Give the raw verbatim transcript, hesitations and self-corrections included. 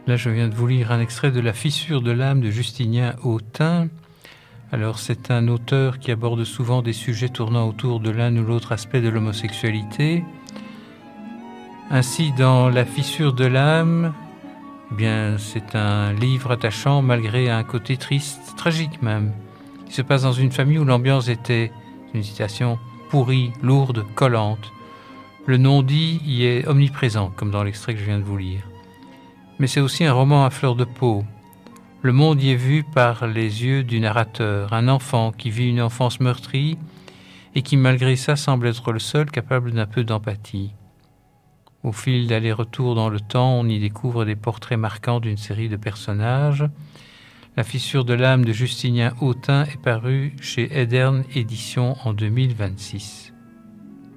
Là, je viens de vous lire un extrait de La fissure de l'âme de Justinien Hautain. Alors, c'est un auteur qui aborde souvent des sujets tournant autour de l'un ou l'autre aspect de l'homosexualité. Ainsi, dans La fissure de l'âme, eh bien, c'est un livre attachant malgré un côté triste, tragique même. Il se passe dans une famille où l'ambiance était, une citation, pourrie, lourde, collante. Le non-dit y est omniprésent, comme dans l'extrait que je viens de vous lire. Mais c'est aussi un roman à fleur de peau. Le monde y est vu par les yeux du narrateur, un enfant qui vit une enfance meurtrie et qui, malgré ça, semble être le seul capable d'un peu d'empathie. Au fil d'aller-retour dans le temps, on y découvre des portraits marquants d'une série de personnages. La fissure de l'âme de Justinien Hautain est parue chez Edern Éditions en deux mille vingt-six.